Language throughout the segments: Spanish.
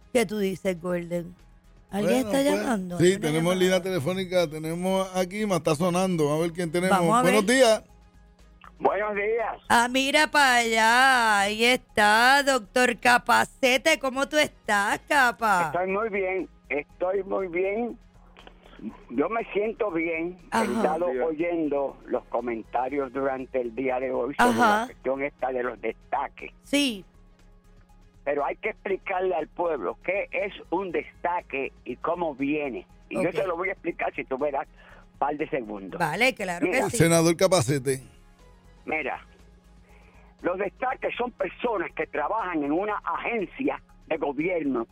¿Qué tú dices, Golden? ¿Alguien está llamando? Sí, tenemos línea telefónica, tenemos aquí, me está sonando. A ver quién tenemos. Vamos a Buenos ver. días. Buenos días. Ah, mira para allá. Ahí está, doctor Capacete. ¿Cómo tú estás, Capa? Estoy muy bien. Yo me siento bien. Ajá. He estado oyendo los comentarios durante el día de hoy sobre Ajá. la cuestión esta de los destaques. Sí. Pero hay que explicarle al pueblo qué es un destaque y cómo viene. Y Ok. yo te lo voy a explicar si tú verás un par de segundos. Vale, claro Mira. que sí. Senador Capacete. Mira, los destaques son personas que trabajan en una agencia de gobierno.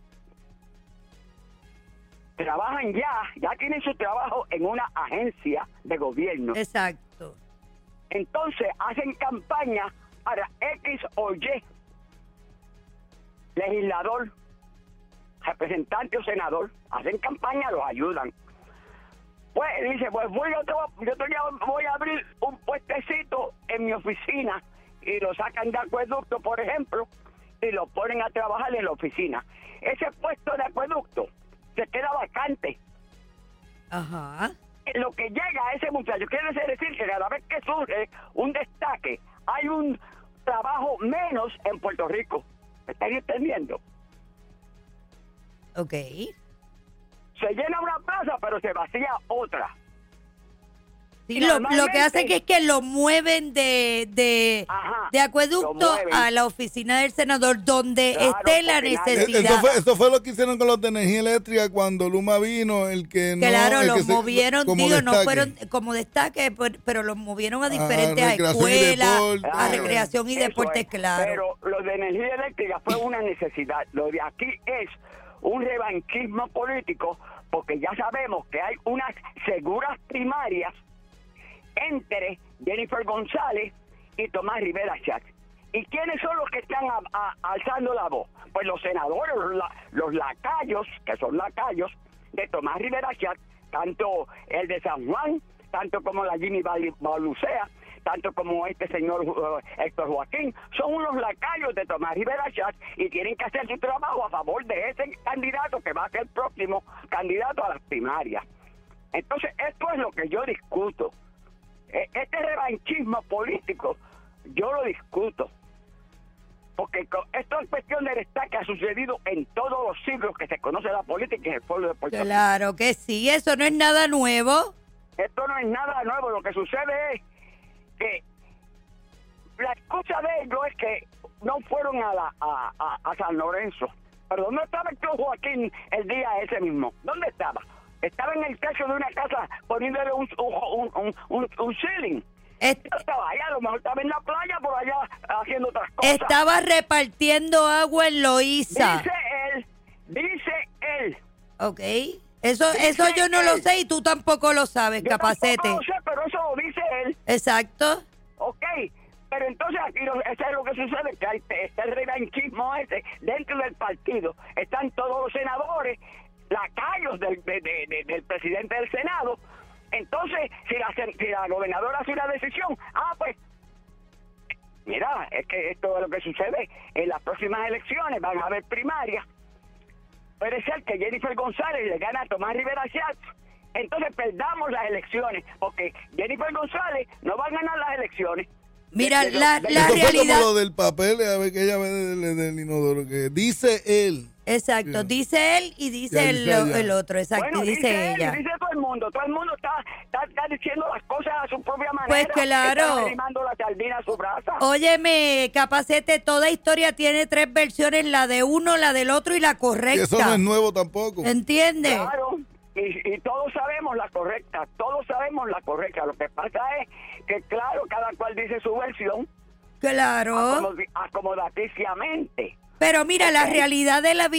Trabajan ya tienen su trabajo en una agencia de gobierno. Exacto. Entonces hacen campaña para X o Y legislador, representante o senador. Hacen campaña, los ayudan. Pues dice, pues yo voy a abrir un puestecito en mi oficina y lo sacan de acueducto, por ejemplo, y lo ponen a trabajar en la oficina. Ese puesto de acueducto se queda vacante. Ajá. Lo que llega a ese muchacho quiere decir que cada vez que surge un destaque, hay un trabajo menos en Puerto Rico. ¿Me están entendiendo? Ok. Se llena una plaza, pero se vacía otra. Sí, lo que Normalmente- hacen es que lo mueven de Ajá, acueducto lo mueven. a la oficina del senador donde Claro, esté la porque nadie- necesidad. Eso fue lo que hicieron con los de energía eléctrica cuando Luma vino, el que no... Claro, el que los movieron, como digo, no destaque. fueron como destaque, pero los movieron a A diferentes recreación y escuelas, deporte. a Claro, recreación y eso deportes, es. claro. Pero lo de energía eléctrica fue una necesidad. Lo de aquí es un revanchismo político, porque ya sabemos que hay unas seguras primarias entre Jennifer González y Tomás Rivera Chatz. ¿Y quiénes son los que están alzando la voz? Pues los senadores, los lacayos, que son lacayos de Tomás Rivera Chatz, tanto el de San Juan, tanto como la Jimmy Balucea, tanto como este señor Héctor Joaquín, son unos lacayos de Tomás Rivera Chatz y tienen que hacer su trabajo a favor de ese candidato que va a ser el próximo candidato a las primarias. Entonces, esto es lo que yo discuto. Este revanchismo político, yo lo discuto. Porque esto es cuestión de destaque, ha sucedido en todos los siglos que se conoce la política en el pueblo de Puerto Rico. Claro que sí, eso no es nada nuevo. Esto no es nada nuevo, lo que sucede es que la excusa de ellos es que no fueron a San Lorenzo. Pero ¿dónde estaba el tío Joaquín el día ese mismo? ¿Dónde estaba? Estaba en el techo de una casa poniéndole un ceiling. No estaba allá, a lo mejor estaba en la playa por allá haciendo otras cosas. Estaba repartiendo agua en Loíza. Dice él. Ok. Eso yo no lo sé y tú tampoco lo sabes, Yo Capacete. tampoco lo sé, pero eso lo dice él. Exacto. Ok, pero entonces aquí eso es lo que sucede, que está el revanchismo ese dentro del partido. Están todos los senadores, lacayos del presidente del Senado. Entonces, si la gobernadora hace una decisión, pues, mira, es que esto es lo que sucede. En las próximas elecciones van a haber primarias. Puede ser que Jennifer González le gane a Tomás Rivera Chatz. Entonces perdamos las elecciones, porque Jennifer González no va a ganar las elecciones. Mira, la Eso fue realidad... como lo del papel, a ver que ella ve del inodoro, que dice él. Exacto, Sí. dice él y dice Ya dice ella. el otro, exacto, Bueno, y dice él, ella. dice todo el mundo está diciendo las cosas a su propia manera. Pues claro. Está arrimando la sardina a su brasa. Óyeme, Capacete, toda historia tiene 3 versiones, la de uno, la del otro y la Y correcta. eso no es nuevo tampoco. ¿Entiendes? Claro, y todos sabemos la correcta, Lo que pasa es que, claro, cada cual dice su versión Claro. acomodaticiamente. Pero mira, la Ok. realidad de la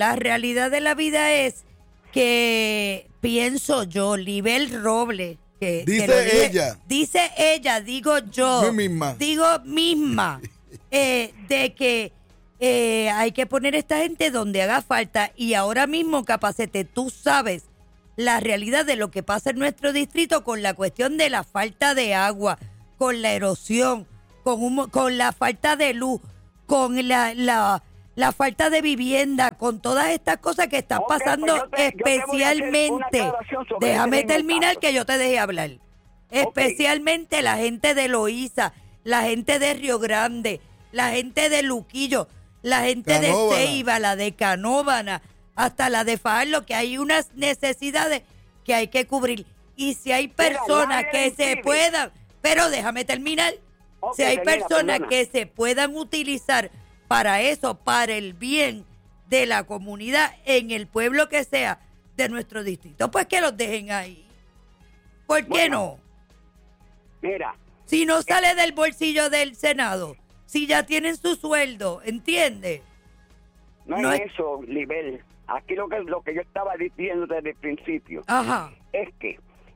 vida es que pienso yo, Libel Robles, que Dice lo dije- ella. Dice ella, digo yo. Yo misma. Digo misma. De que hay que poner a esta gente donde haga falta. Y ahora mismo, Capacete, tú sabes la realidad de lo que pasa en nuestro distrito con la cuestión de la falta de agua, con la erosión, con la falta de luz, con la la falta de vivienda, con todas estas cosas que están Ok, pues pasando yo te voy a hacer una especialmente. aclaración sobre Déjame ese mismo terminar caso. que yo te deje hablar. Especialmente la gente de Loíza, la gente de Río Grande, la gente de Luquillo, la gente Canóvana. de Ceiba, la de Canóvana, hasta la de Fajardo, que hay unas necesidades que hay que cubrir. Y si hay personas nadie que le se impide. puedan, pero déjame terminar, Ok, si hay Selena, personas perdona. que se puedan utilizar para eso, para el bien de la comunidad, en el pueblo que sea de nuestro distrito, pues que los dejen ahí. ¿Por qué Bueno. no? Mira, Si no sale del bolsillo del Senado, si ya tienen su sueldo, ¿entiendes? no, No es es- eso, Libel. Aquí lo que yo estaba diciendo desde el principio Ajá, es que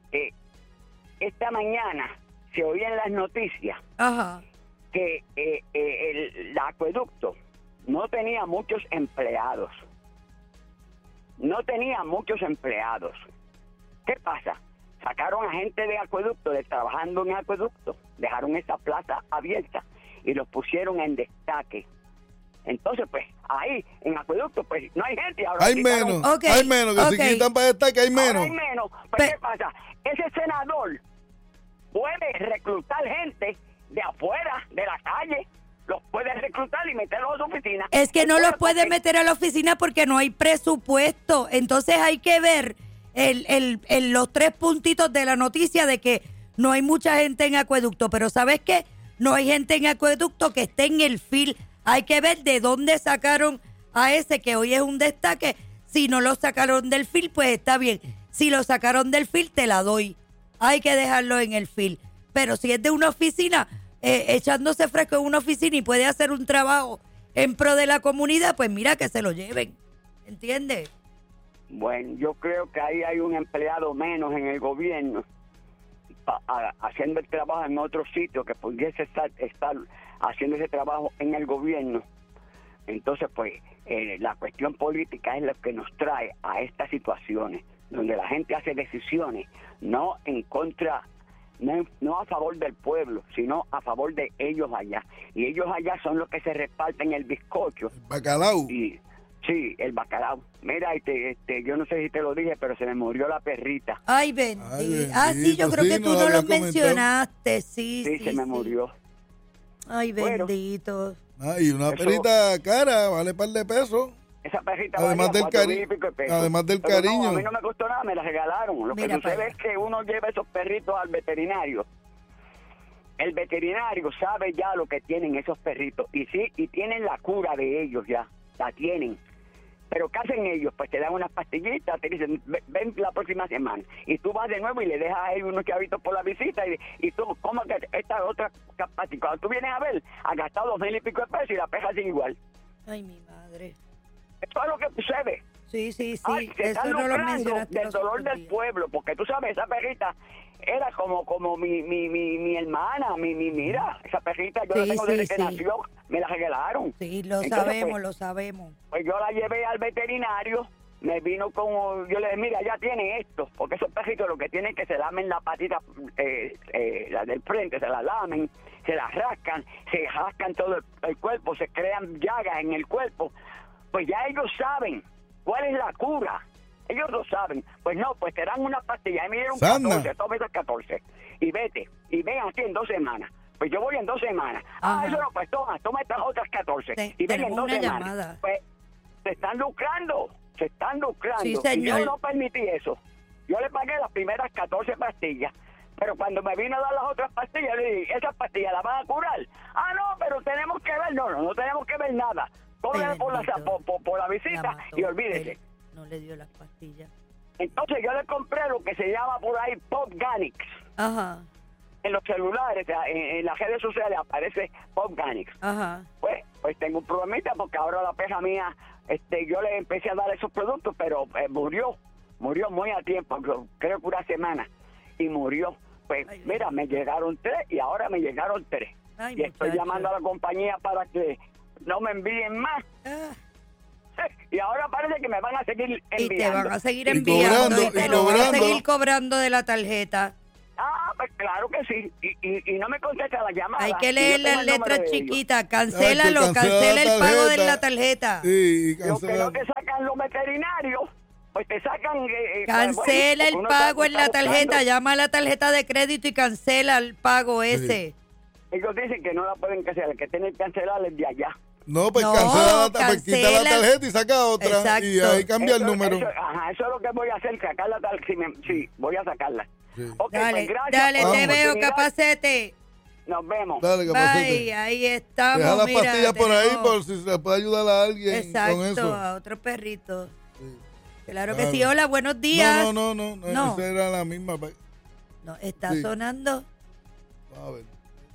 esta mañana se oía en las noticias ajá. que el acueducto no tenía muchos empleados. No tenía muchos empleados. ¿Qué pasa? Sacaron a gente de acueducto, de trabajando en acueducto, dejaron esa plaza abierta y los pusieron en destaque. Entonces, pues, ahí, en acueducto, pues, no hay gente. Ahora Hay quitaron- menos, Ok, hay menos, que ok. si quitan para esta que hay Ahora menos. hay menos. Pues, Pe- ¿qué pasa? Ese senador puede reclutar gente de afuera, de la calle, los puede reclutar y meterlos a su oficina. Es que no los Entonces, puede porque- meter a la oficina porque no hay presupuesto. Entonces hay que ver los 3 puntitos de la noticia de que no hay mucha gente en acueducto. Pero ¿sabes qué? No hay gente en acueducto que esté en el fil. Hay que ver de dónde sacaron a ese que hoy es un destaque. Si no lo sacaron del fil, pues está bien. Si lo sacaron del fil, te la doy. Hay que dejarlo en el fil. Pero si es de una oficina, echándose fresco en una oficina y puede hacer un trabajo en pro de la comunidad, pues mira que se lo lleven. ¿Entiendes? Bueno, yo creo que ahí hay un empleado menos en el gobierno haciendo el trabajo en otro sitio que pudiese estar haciendo ese trabajo en el gobierno. Entonces, pues, la cuestión política es lo que nos trae a estas situaciones, donde la gente hace decisiones no en contra, no a favor del pueblo, sino a favor de ellos allá. Y ellos allá son los que se reparten el bizcocho. Bacalao. Y sí, el bacalao. Mira, yo no sé si te lo dije, pero se me murió la perrita. Ay, bendito. Ay, Ah, sí, yo bendito, creo sí, que no tú lo no lo habías comentado. mencionaste. Sí, Sí, sí, se me sí. murió. Ay, Bueno. bendito. Y una Eso- perita cara, vale par de pesos. Esa perrita Además valía del 4,000 y cari- pico de pesos. además del Pero cariño. No, a mí no me costó nada, me la regalaron. Lo Mira que para sucede allá. es que uno lleva esos perritos al veterinario. El veterinario sabe ya lo que tienen esos perritos. Y sí, y tienen la cura de ellos ya. La tienen. Pero ¿qué hacen ellos? Pues te dan unas pastillitas, te dicen, ven la próxima semana. Y tú vas de nuevo y le dejas a ellos unos chavitos por la visita. Y tú, ¿cómo que esta otra pastillas? Cuando tú vienes a ver, has gastado 2,000 y pico de pesos y la peja sigue igual. Ay, mi madre. Esto es lo que sucede. Sí, sí, sí. Ay, se Eso están no lo lucrando mencionaste del los dolor otros del días. pueblo, porque tú sabes, esa perrita era como mi hermana, mira, esa perrita yo la Sí, tengo sí, desde que sí. nació, me la regalaron. Sí, lo Entonces, sabemos, pues, lo sabemos. Pues yo la llevé al veterinario, me vino como, yo le dije, mira, ya tiene esto, porque esos perritos lo que tienen es que se lamen la patita, la del frente, se la lamen, se la rascan todo el cuerpo, se crean llagas en el cuerpo. Pues ya ellos saben cuál es la cura. Ellos lo saben. Pues no, pues te dan una pastilla. Y me dieron Sana. 14, toma esas 14. Y vete. Y ven aquí en 2 semanas. Pues yo voy en 2 semanas. Ajá. Eso no, pues toma estas otras 14. Y ven en Tenemos 2 una semanas. llamada. Pues se están lucrando. Se están lucrando. Sí, Y señor. yo no permití eso. Yo le pagué las primeras 14 pastillas. Pero cuando me vino a dar las otras pastillas, le dije, ¿esas pastillas las van a curar? Ah, no, pero tenemos que ver. No tenemos que ver nada. Cóbrele Ay, por la bendito. visita La mató. y olvídese. Él no le dio las pastillas. Entonces yo le compré lo que se llama por ahí Popganics. Ajá, En los celulares, en las redes sociales aparece Popganics. ajá. Pues tengo un problemita porque ahora la perra mía, yo le empecé a dar esos productos, pero murió muy a tiempo, creo que una semana, y murió. Pues Ay, mira, me llegaron 3 y ahora me llegaron 3. Ay, Y estoy muchacho. llamando a la compañía para que no me envíen más. Ah, Y ahora parece que me van a seguir enviando. y te van a seguir Y enviando cobrando, y te y lo van a cobrando. seguir cobrando de la tarjeta. Ah, pues claro que sí. Y no me contesta la llamada. Hay que y leer yo tengo las el número letras de ellos. chiquitas. Cancélalo, Ay, que cancela cancela el la pago de tarjeta. la tarjeta. Sí, Lo que no cancela. te sacan los veterinarios, pues te sacan... Cancela el pago en la tarjeta. Llama a la tarjeta de crédito y cancela el pago ese. Ellos dicen que no la pueden cancelar, que tienen que cancelar el de allá. No, pues No, pues quita la tarjeta y saca otra. Exacto. Y ahí cambia el Eso- número. Eso, eso es lo que voy a hacer, sacar la tarjeta. Sí, voy a sacarla. Sí. Ok, Dale, pues gracias dale, por la te veo, oportunidad. Capacete. Nos vemos. Dale, capacete. Bye, ahí estamos. Deja las mira, pastillas por ahí tenemos- por si se le puede ayudar a alguien Exacto, con eso. a otro perrito. Sí. Claro Claro. que sí. Hola, buenos días. No, No. esa era la misma. No, está Sí. sonando A ver,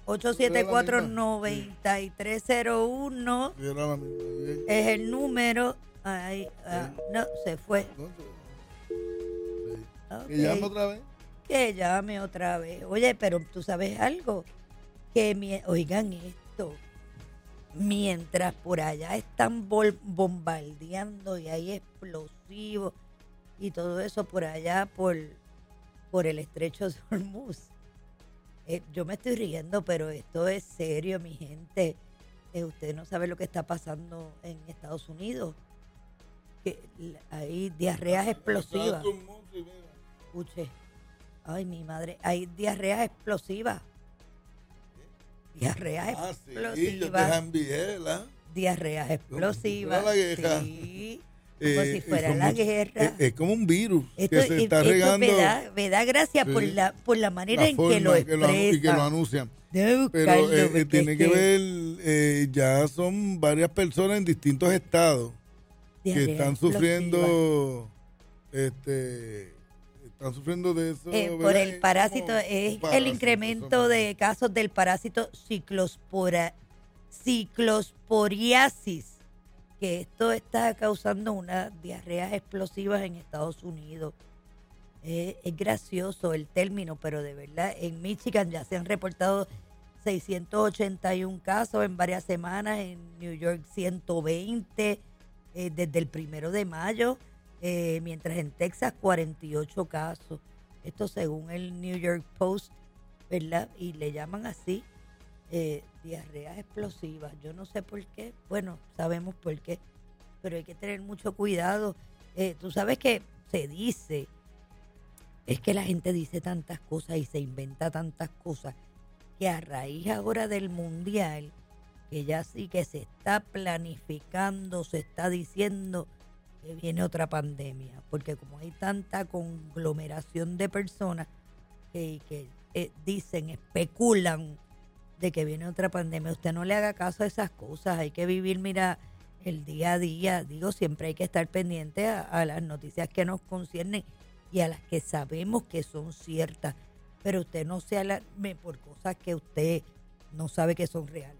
874-9301 si era la misma. Bien. es el número. Ahí, no, se fue. Entonces, Ok. ¿y llama otra vez? Que llame otra vez. Oye, pero tú sabes algo, que oigan esto, mientras por allá están bombardeando y hay explosivos y todo eso por allá por el estrecho de Hormuz. Yo me estoy riendo, pero esto es serio, mi gente. Usted no sabe lo que está pasando en Estados Unidos. Que hay diarreas explosivas. Escuche. Ay, mi madre. Hay diarreas explosivas. Diarreas Ah, sí, yo te explosivas. envié, ¿verdad? Diarreas explosivas. la guerra. Sí. Como si fuera son la muchos- guerra. Es como un virus Esto, que se está esto regando. me da gracia Sí. por la manera la en que lo forma que expresan. y que lo anuncian. Debe Pero buscarlo, porque tiene es que ver, ya son varias personas en distintos estados que diarrea están explosiva. están sufriendo de eso. Por ¿verdad? el parásito, Como es un parásito, el incremento de casos del parásito ciclosporiasis, que esto está causando unas diarreas explosivas en Estados Unidos. Es gracioso el término, pero de verdad, en Michigan ya se han reportado 681 casos en varias semanas, en New York 120 desde el 1 de mayo, mientras en Texas 48 casos. Esto según el New York Post, ¿verdad? Y le llaman así, diarreas explosivas. Yo no sé por qué, bueno, sabemos por qué, pero hay que tener mucho cuidado. Tú sabes que se dice, es que la gente dice tantas cosas y se inventa tantas cosas, que a raíz ahora del mundial, que ya sí que se está planificando, se está diciendo que viene otra pandemia, porque como hay tanta conglomeración de personas que dicen, especulan de que viene otra pandemia, usted no le haga caso a esas cosas, hay que vivir, mira, el día a día. Digo, siempre hay que estar pendiente a las noticias que nos conciernen y a las que sabemos que son ciertas, pero usted no se alarme por cosas que usted no sabe que son reales.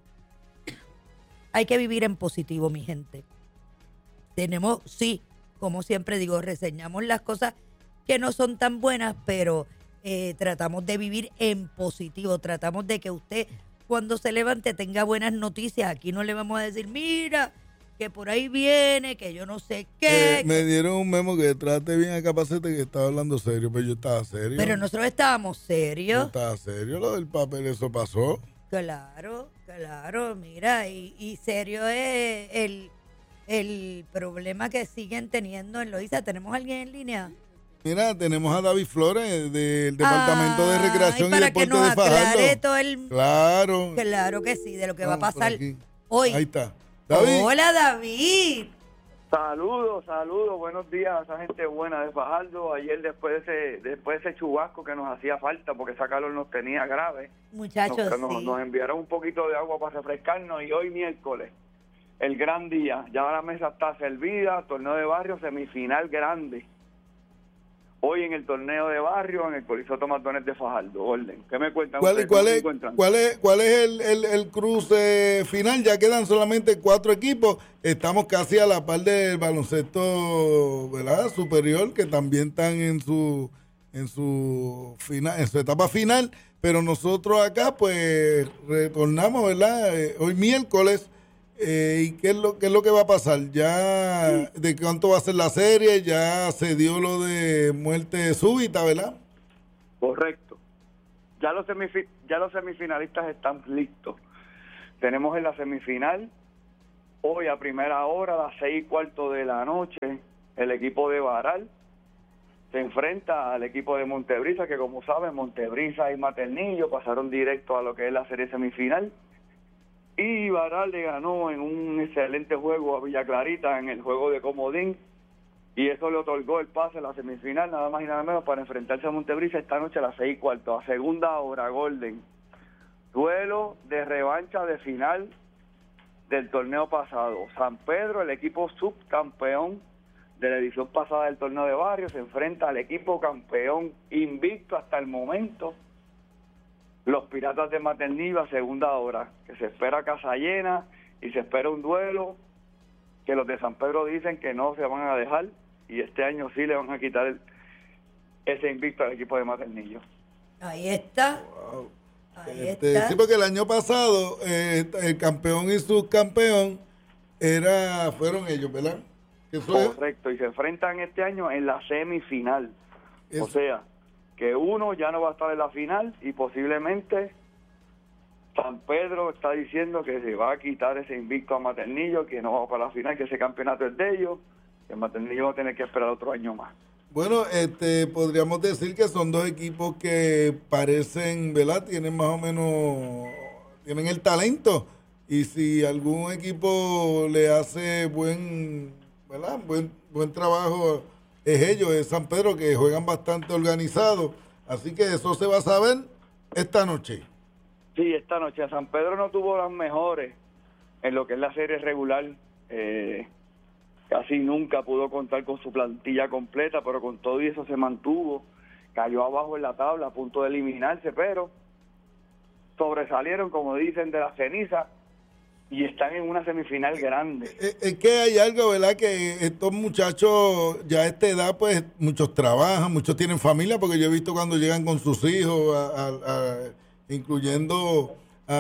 Hay que vivir en positivo, mi gente. Tenemos, sí, como siempre digo, reseñamos las cosas que no son tan buenas, pero tratamos de vivir en positivo, tratamos de que usted cuando se levante tenga buenas noticias. Aquí no le vamos a decir, mira, que por ahí viene, que yo no sé qué. Me dieron un memo que trate bien a Capacete, que estaba hablando serio, pero yo estaba serio. Pero nosotros estábamos Yo serios. estaba serio, lo del papel, eso pasó. Claro, mira, y serio es el problema que siguen teniendo en Loíza. ¿Tenemos alguien en línea? Mira, tenemos a David Flores del Departamento de Ay, Recreación y para Deporte que nos de Fajardo. aclare todo el... Claro. Claro que sí, de lo que va a Vamos por pasar aquí. hoy. Ahí está. David. Hola, David. Saludos, buenos días a esa gente buena de Fajardo. Ayer después de ese chubasco que nos hacía falta porque esa calor nos tenía grave, Muchachos, sí. nos enviaron un poquito de agua para refrescarnos y hoy miércoles, el gran día, ya la mesa está servida, torneo de barrio, semifinal grande. Hoy en el torneo de barrio, en el Coliseo Tomás Donet de Fajardo. Orden. ¿Qué me cuentan ustedes? ¿Cómo se encuentran? ¿Cuál es el cruce final? Ya quedan solamente 4 equipos. Estamos casi a la par del baloncesto, ¿verdad? Superior, que también están en su final, en su etapa final. Pero nosotros acá, pues, retornamos, ¿verdad? Hoy miércoles. ¿Y qué es lo que va a pasar? ¿Ya de cuánto va a ser la serie? Ya se dio lo de muerte súbita, ¿verdad? Correcto. ya los semifinalistas están listos. Tenemos en la semifinal, hoy a primera hora, a las 6:15 de la noche, el equipo de Baral se enfrenta al equipo de Montebrisa, que como saben, Montebrisa y Maternillo pasaron directo a lo que es la serie semifinal. Y Baral le ganó en un excelente juego a Villa Clarita en el juego de comodín, y eso le otorgó el pase a la semifinal, nada más y nada menos, para enfrentarse a Montebrisa esta noche a las 6:15, a segunda hora, Golden. Duelo de revancha de final del torneo pasado. San Pedro, el equipo subcampeón de la edición pasada del torneo de barrio, se enfrenta al equipo campeón invicto hasta el momento, los Piratas de Maternillo, a segunda hora, que se espera casa llena y se espera un duelo que los de San Pedro dicen que no se van a dejar, y este año sí le van a quitar ese invicto al equipo de Maternillo. Ahí está. Wow. Ahí está. Sí, porque el año pasado el campeón y subcampeón fueron ellos, ¿verdad? Correcto, y se enfrentan este año en la semifinal. O sea, que uno ya no va a estar en la final, y posiblemente San Pedro está diciendo que se va a quitar ese invicto a Maternillo, que no va para la final, que ese campeonato es de ellos, que Maternillo va a tener que esperar otro año más. Bueno, podríamos decir que son dos equipos que parecen, ¿verdad? Tienen más o menos, tienen el talento, y si algún equipo le hace ¿verdad? Buen trabajo, es San Pedro, que juegan bastante organizado, así que eso se va a saber esta noche. Sí, esta noche San Pedro no tuvo las mejores en lo que es la serie regular, casi nunca pudo contar con su plantilla completa, pero con todo y eso se mantuvo, cayó abajo en la tabla a punto de eliminarse, pero sobresalieron, como dicen, de la ceniza, y están en una semifinal grande. Es que hay algo, ¿verdad? Que estos muchachos ya a esta edad, pues muchos trabajan, muchos tienen familia, porque yo he visto cuando llegan con sus hijos, incluyendo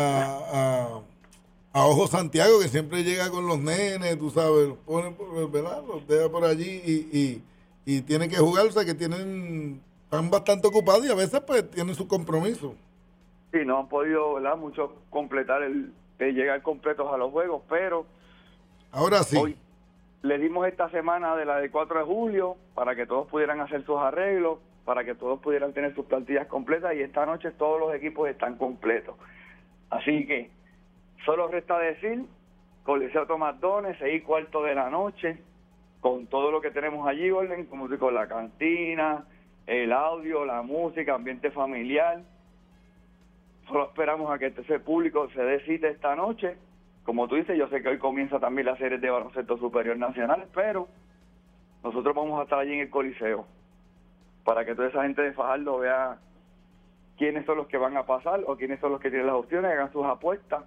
a Ojo Santiago, que siempre llega con los nenes, tú sabes, los pone, ¿verdad? Los deja por allí y tienen que jugar, o sea que están bastante ocupados, y a veces pues tienen su compromiso. Sí, no han podido, ¿verdad? Muchos completar llegar completos a los juegos, pero ahora sí. Hoy le dimos esta semana de la del 4 de julio para que todos pudieran hacer sus arreglos, para que todos pudieran tener sus plantillas completas, y esta noche todos los equipos están completos. Así que solo resta decir, Coliseo Tomás Dones, 6:15 de la noche, con todo lo que tenemos allí, Orden, como con la cantina, el audio, la música, ambiente familiar. Solo esperamos a que ese público se dé cita esta noche. Como tú dices, yo sé que hoy comienza también la serie de baloncesto superior nacional, pero nosotros vamos a estar allí en el Coliseo para que toda esa gente de Fajardo vea quiénes son los que van a pasar o quiénes son los que tienen las opciones, hagan sus apuestas,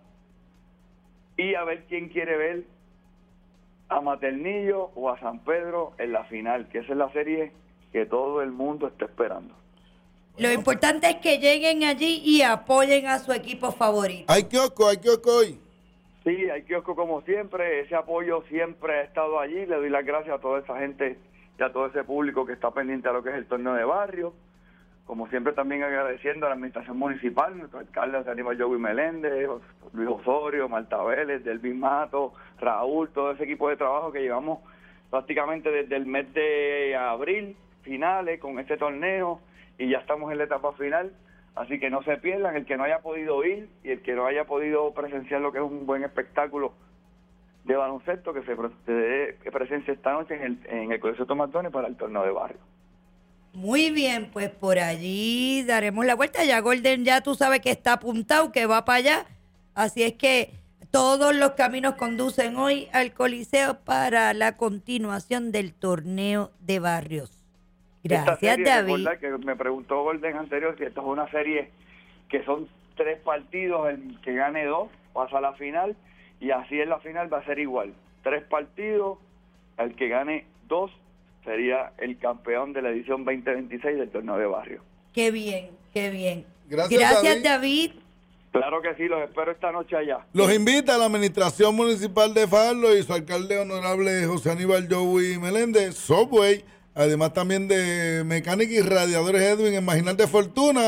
y a ver quién quiere ver a Maternillo o a San Pedro en la final, que esa es la serie que todo el mundo está esperando. Lo importante es que lleguen allí y apoyen a su equipo favorito. Hay kiosco hoy. Sí, hay kiosco como siempre, ese apoyo siempre ha estado allí. Le doy las gracias a toda esa gente y a todo ese público que está pendiente a lo que es el torneo de barrio. Como siempre, también agradeciendo a la administración municipal, nuestro alcalde Aníbal Joey Meléndez, Luis Osorio, Marta Vélez, Delvin Mato, Raúl, todo ese equipo de trabajo que llevamos prácticamente desde el mes de abril, finales, con este torneo, y ya estamos en la etapa final. Así que no se pierdan, el que no haya podido ir y el que no haya podido presenciar lo que es un buen espectáculo de baloncesto, que se dé presencia esta noche en el Coliseo Tomás Dones para el torneo de barrio. Muy bien, pues por allí daremos la vuelta. Ya Golden, ya tú sabes que está apuntado, que va para allá. Así es que todos los caminos conducen hoy al Coliseo para la continuación del torneo de barrios. Gracias, serie, David. Que me preguntó Golden anterior si esto es una serie que son 3 partidos, el que gane 2 pasa a la final, y así en la final va a ser igual. 3 partidos, el que gane 2 sería el campeón de la edición 2026 del torneo de barrio. Qué bien, qué bien. Gracias, David. Claro que sí, los espero esta noche allá. Los invita a la administración municipal de Fajardo y su alcalde honorable José Aníbal Joey Meléndez, Subway, además también de Mecánica y Radiadores Edwin en Marginal de Fortuna,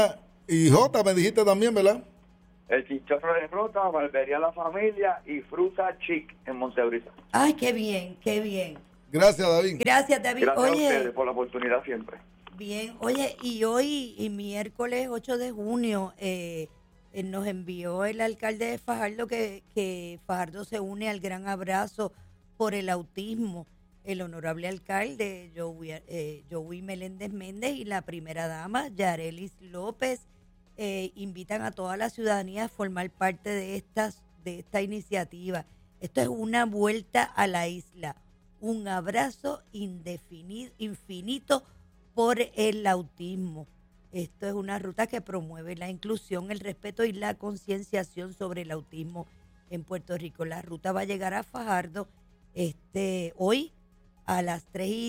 Y Jota, me dijiste también, ¿verdad? El Chinchorro de Rota, Barbería La Familia y Fruta Chic en Montebrisa. Ay, qué bien, qué bien. Gracias, David. Gracias, David. Gracias a Oye, ustedes por la oportunidad siempre. bien, oye, y hoy, y miércoles 8 de junio, nos envió el alcalde de Fajardo que Fajardo se une al gran abrazo por el autismo. El honorable alcalde Joey Meléndez Méndez y la primera dama Yarelis López invitan a toda la ciudadanía a formar parte de esta iniciativa. Esto es una vuelta a la isla, un abrazo infinito por el autismo. Esto es una ruta que promueve la inclusión, el respeto y la concienciación sobre el autismo en Puerto Rico. La ruta va a llegar a Fajardo hoy a las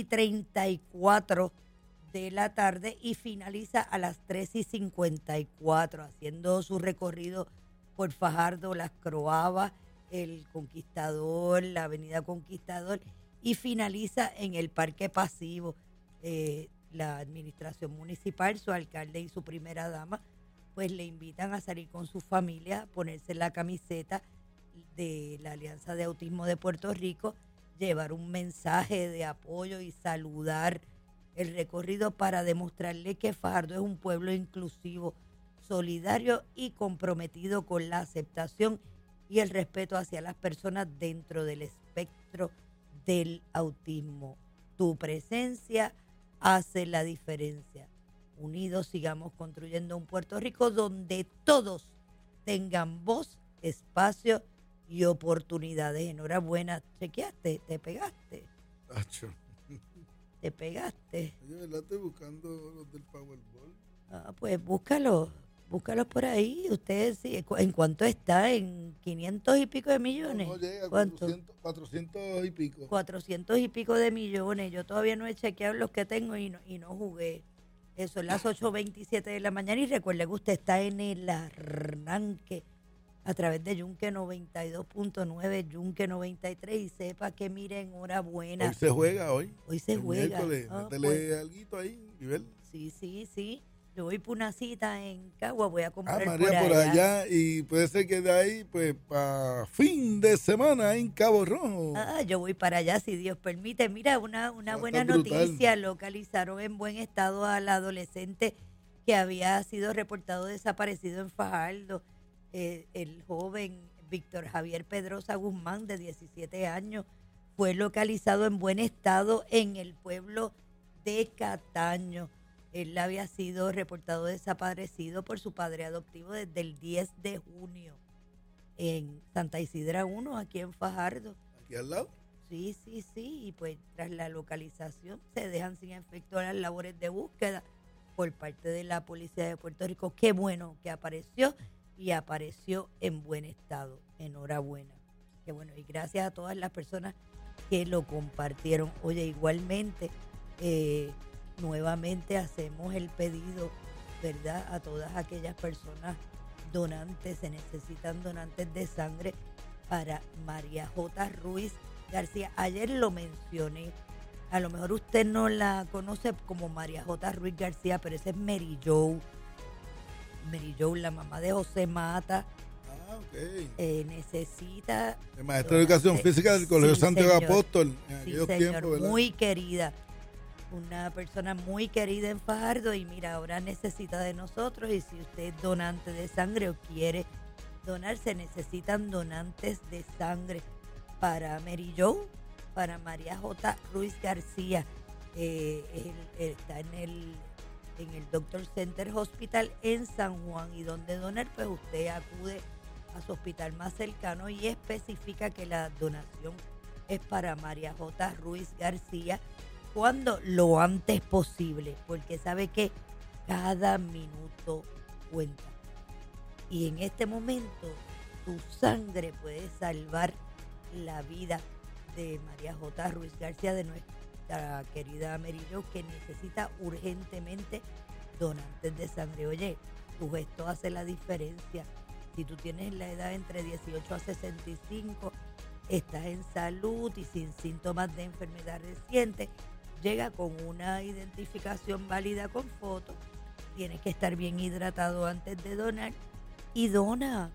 3:34 de la tarde y finaliza a las 3:54, haciendo su recorrido por Fajardo, Las Croabas, el Conquistador, la Avenida Conquistador, y finaliza en el Parque Pasivo. La administración municipal, su alcalde y su primera dama, pues le invitan a salir con su familia, a ponerse la camiseta de la Alianza de Autismo de Puerto Rico, llevar un mensaje de apoyo y saludar el recorrido para demostrarle que Fajardo es un pueblo inclusivo, solidario y comprometido con la aceptación y el respeto hacia las personas dentro del espectro del autismo. Tu presencia hace la diferencia. Unidos sigamos construyendo un Puerto Rico donde todos tengan voz, espacio y oportunidades. Enhorabuena. ¿Chequeaste? ¿Te pegaste? Tacho. ¿Te pegaste? Oye, ¿verdad? Estoy buscando los del Powerball. Pues búscalos por ahí. Ustedes sí. ¿En cuánto está? ¿En 500 y pico de millones? No llega a ¿Cuánto? 400 y pico. 400 y pico de millones. Yo todavía no he chequeado los que tengo y no jugué. Eso es las 8:27 de la mañana. Y recuerde que usted está en el arranque a través de Yunque 92.9, Yunque 93. Y sepa que, miren, enhorabuena. Hoy se juega, hoy. Hoy se juega. Métele Pues, alguito ahí, Nivel. sí. Yo voy por una cita en Cagua, voy a comprar María, por allá. Y puede ser que de ahí, pues, para fin de semana en Cabo Rojo. Yo voy para allá, si Dios permite. Mira, una buena brutal. noticia. Localizaron en buen estado al adolescente que había sido reportado desaparecido en Fajardo. El joven Víctor Javier Pedrosa Guzmán, de 17 años, fue localizado en buen estado en el pueblo de Cataño. Él había sido reportado desaparecido por su padre adoptivo desde el 10 de junio en Santa Isidra 1, aquí en Fajardo. Aquí al lado. Sí. Y pues tras la localización se dejan sin efecto las labores de búsqueda por parte de la Policía de Puerto Rico. Qué bueno que apareció y apareció en buen estado. Enhorabuena. Qué bueno. Y gracias a todas las personas que lo compartieron. Oye, igualmente, nuevamente hacemos el pedido, ¿verdad?, a todas aquellas personas donantes. Se necesitan donantes de sangre para María J. Ruiz García. Ayer lo mencioné. A lo mejor usted no la conoce como María J. Ruiz García, pero esa es Mary Jo. Mary Jo, la mamá de José Mata. Necesita... El maestro de Educación Física del Colegio Santiago señor. Apóstol. En Sí, aquellos señor, tiempos, ¿verdad? muy querida. Una persona muy querida en Fajardo y mira, ahora necesita de nosotros. Y si usted es donante de sangre o quiere donar, se necesitan donantes de sangre para Mary Jo, para María J. Ruiz García. Está en el Doctor Center Hospital en San Juan, y donde donar, pues usted acude a su hospital más cercano y especifica que la donación es para María J. Ruiz García cuando lo antes posible, porque sabe que cada minuto cuenta. Y en este momento tu sangre puede salvar la vida de María J. Ruiz García, de nuestra querida Mary Jo, que necesita urgentemente donantes de sangre. Oye, tu gesto hace la diferencia. Si tú tienes la edad entre 18 a 65, estás en salud y sin síntomas de enfermedad reciente, llega con una identificación válida con foto tienes que estar bien hidratado antes de donar. Y dona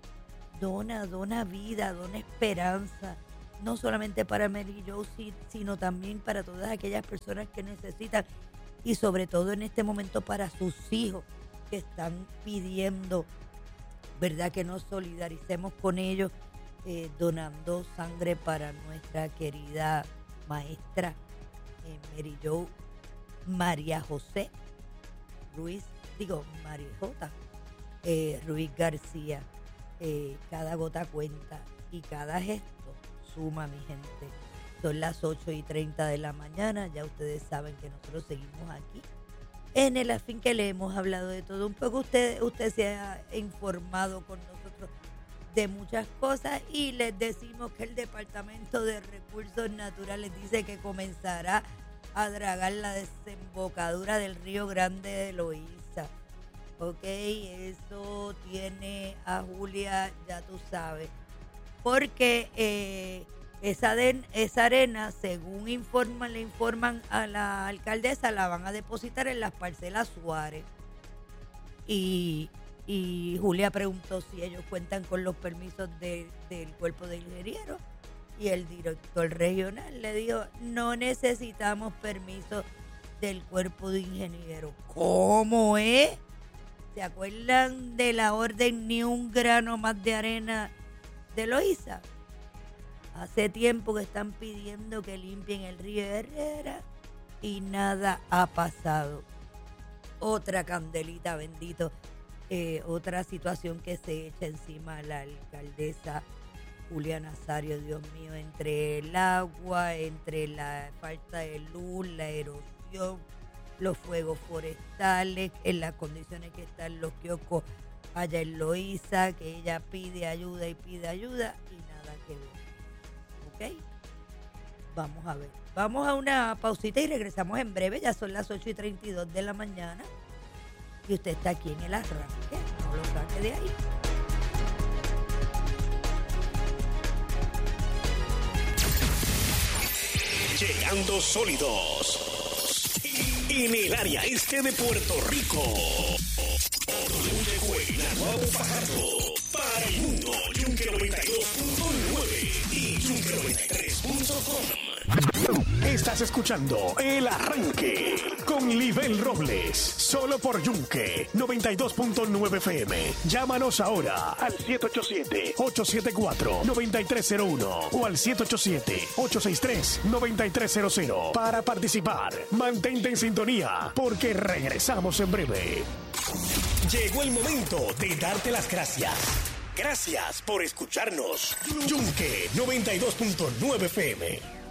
vida, dona esperanza. No solamente para Mary Jo, sino también para todas aquellas personas que necesitan. Y sobre todo en este momento para sus hijos que están pidiendo, ¿verdad?, que nos solidaricemos con ellos, donando sangre para nuestra querida maestra Mary Jo María José Ruiz, María J. Ruiz García. Cada gota cuenta y cada gesto suma, mi gente. Son las 8:30 de la mañana. Ya ustedes saben que nosotros seguimos aquí en el Afín, que le hemos hablado de todo un poco. Usted se ha informado con nosotros de muchas cosas y les decimos que el Departamento de Recursos Naturales dice que comenzará a dragar la desembocadura del Río Grande de Loíza. Ok, eso tiene a Julia, ya tú sabes, porque esa arena, según le informan a la alcaldesa, la van a depositar en las parcelas Suárez. Y Julia preguntó si ellos cuentan con los permisos del cuerpo de ingenieros, y el director regional le dijo: no necesitamos permiso del cuerpo de ingenieros. ¿Cómo es? ¿Se acuerdan de la orden Ni un grano más de arena de Loíza? Hace tiempo que están pidiendo que limpien el río Herrera y nada ha pasado. Otra candelita, bendito. Otra situación que se echa encima a la alcaldesa Julia Nazario, Dios mío, entre el agua, entre la falta de luz, la erosión, los fuegos forestales, en las condiciones que están los kioscos allá en Loíza, que ella pide ayuda y nada que ver. ¿Ok? Vamos a ver. Vamos a una pausita y regresamos en breve. Ya son las 8:32 de la mañana y usted está aquí en el arranque. No lo saque de ahí. Llegando sólidos en el área este de Puerto Rico. Naguabo Fajardo para el mundo. Yunque 92.9 y Yunque 93.com. Estás escuchando El Arranque con Libel Robles, solo por Yunque 92.9 FM. Llámanos ahora al 787-874-9301 o al 787-863-9300 para participar. Mantente en sintonía porque regresamos en breve. Llegó el momento de darte las gracias. Gracias por escucharnos. Yunque 92.9 FM.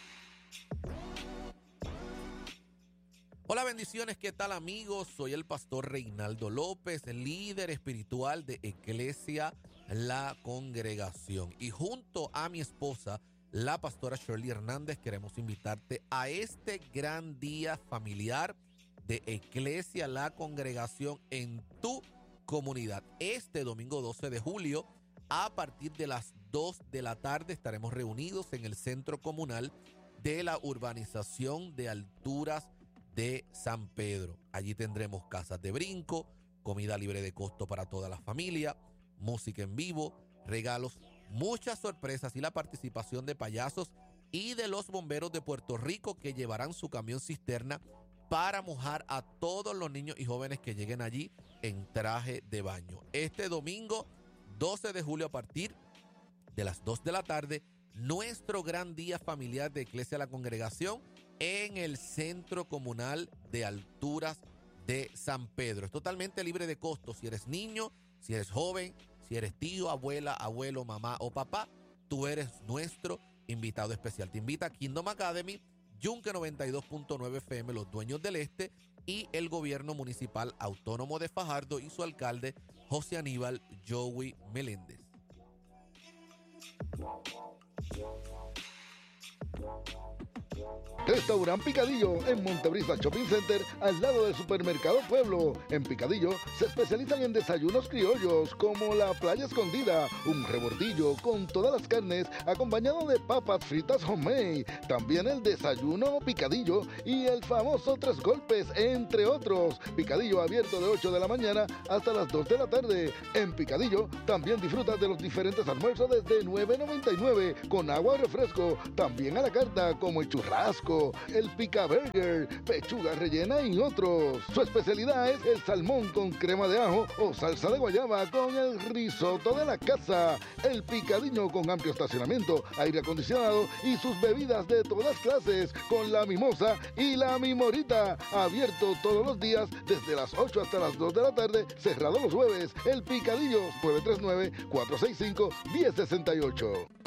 Hola, bendiciones, ¿qué tal, amigos? Soy el pastor Reinaldo López, el líder espiritual de Iglesia La Congregación. Y junto a mi esposa, la pastora Shirley Hernández, queremos invitarte a este gran día familiar de Iglesia La Congregación en tu comunidad. Este domingo 12 de julio, a partir de las 2 de la tarde, estaremos reunidos en el centro comunal de la urbanización de Alturas de San Pedro. Allí tendremos casas de brinco, comida libre de costo para toda la familia, música en vivo, regalos, muchas sorpresas y la participación de payasos y de los bomberos de Puerto Rico, que llevarán su camión cisterna para mojar a todos los niños y jóvenes que lleguen allí en traje de baño. Este domingo 12 de julio, a partir de las 2 de la tarde, nuestro gran día familiar de Iglesia La Congregación en el centro comunal de Alturas de San Pedro. Es totalmente libre de costo. Si eres niño, si eres joven, si eres tío, abuela, abuelo, mamá o papá, tú eres nuestro invitado especial. Te invita a Kingdom Academy, Yunque 92.9 FM, los dueños del este, y el gobierno municipal autónomo de Fajardo y su alcalde José Aníbal Joey Meléndez. Restaurant Picadillo en Montebrisa Shopping Center, al lado del Supermercado Pueblo. En Picadillo se especializan en desayunos criollos como la playa escondida, un rebordillo con todas las carnes acompañado de papas fritas homemade. También el desayuno picadillo y el famoso 3 golpes, entre otros. Picadillo abierto de 8 de la mañana hasta las 2 de la tarde. En Picadillo también disfrutas de los diferentes almuerzos desde $9.99 con agua o refresco. También a la carta como el churrasco, el pica burger, pechuga rellena y otros. Su especialidad es el salmón con crema de ajo o salsa de guayaba con el risotto de la casa. El Picadillo con amplio estacionamiento, aire acondicionado y sus bebidas de todas clases con la mimosa y la mimorita. Abierto todos los días desde las 8 hasta las 2 de la tarde, cerrado los jueves. El Picadillo 939-465-1068.